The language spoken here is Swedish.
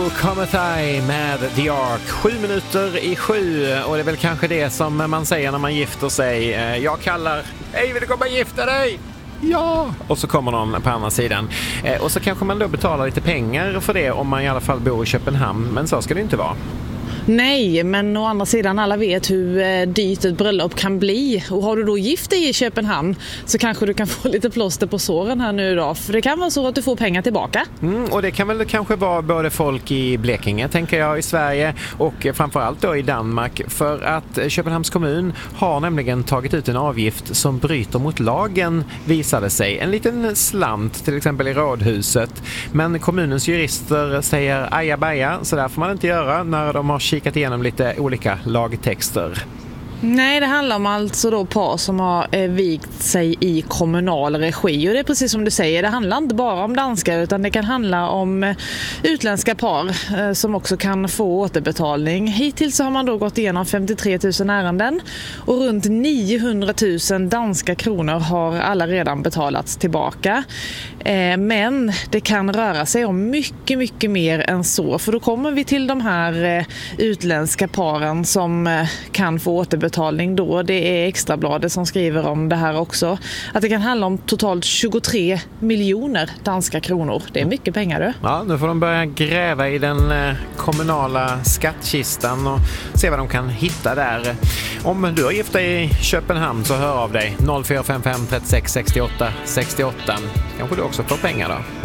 Cometai med The Ark, 7:07, och det är väl kanske det som man säger när man gifter sig. Jag kallar, hej, vill du komma och gifta dig? Ja! Och så kommer någon på andra sidan. Och så kanske man då betalar lite pengar för det om man i alla fall bor i Köpenhamn, men så ska det inte vara. Nej, men å andra sidan alla vet hur dyrt ett bröllop kan bli. Och har du då gift dig i Köpenhamn så kanske du kan få lite plåster på såren här nu idag. För det kan vara så att du får pengar tillbaka. Och det kan väl kanske vara både folk i Blekinge, tänker jag, i Sverige och framförallt då i Danmark. För att Köpenhamns kommun har nämligen tagit ut en avgift som bryter mot lagen, visade sig. En liten slant till exempel i rådhuset. Men kommunens jurister säger ajabaja, så där får man inte göra när de har kikat igenom lite olika lagtexter. Nej, det handlar om alltså då par som har vikt sig i kommunal regi. Och det är precis som du säger, det handlar inte bara om danskar utan det kan handla om utländska par som också kan få återbetalning. Hittills så har man då gått igenom 53 000 ärenden och runt 900 000 danska kronor har alla redan betalats tillbaka. Men det kan röra sig om mycket, mycket mer än så. För då kommer vi till de här utländska paren som kan få återbetalning då. Det är Extrabladet som skriver om det här också. Att det kan handla om totalt 23 miljoner danska kronor. Det är mycket pengar du. Ja, nu får de börja gräva i den kommunala skattkistan och se vad de kan hitta där. Om du har gift dig i Köpenhamn så hör av dig 0455 36 68 68. Kanske du också får pengar då.